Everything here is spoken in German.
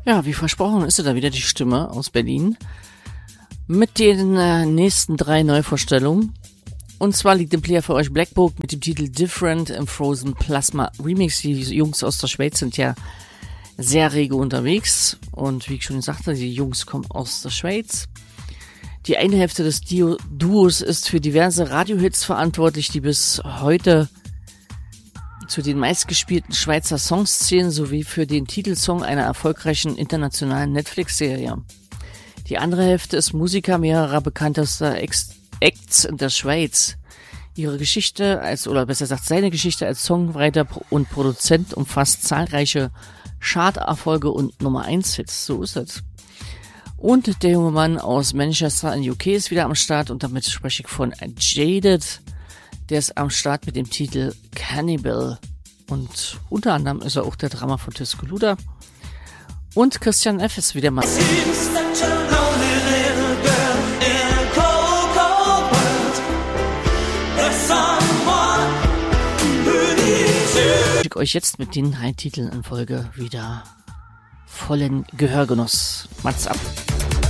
Ja, wie versprochen ist da wieder die Stimme aus Berlin mit den nächsten 3 Neuvorstellungen. Und zwar liegt im Player für euch Black Book mit dem Titel Different im Frozen Plasma Remix. Die Jungs aus der Schweiz sind ja sehr rege unterwegs. Und wie ich schon sagte, die Jungs kommen aus der Schweiz. Die eine Hälfte des Duos ist für diverse Radiohits verantwortlich, die bis heute zu den meistgespielten Schweizer Songs zählen, sowie für den Titelsong einer erfolgreichen internationalen Netflix-Serie. Die andere Hälfte ist Musiker mehrerer bekanntester Acts in der Schweiz. Ihre Geschichte seine Geschichte als Songwriter und Produzent umfasst zahlreiche Charterfolge und Nummer 1 Hits, so ist es. Und der junge Mann aus Manchester in UK ist wieder am Start und damit spreche ich von Jaded. Der ist am Start mit dem Titel Cannibal. Und unter anderem ist er auch der Drummer von Tuscaloosa. Und Christian F. ist wieder mal. Ich schicke euch jetzt mit den 3 Titeln in Folge wieder vollen Gehörgenuss. Macht's ab.